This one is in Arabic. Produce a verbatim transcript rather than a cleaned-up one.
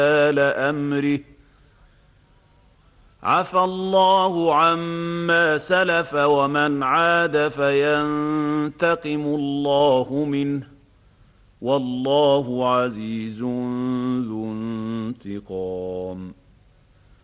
وبال أمره عفى الله عما سلف ومن عاد فينتقم الله منه والله عزيز ذو انتقام.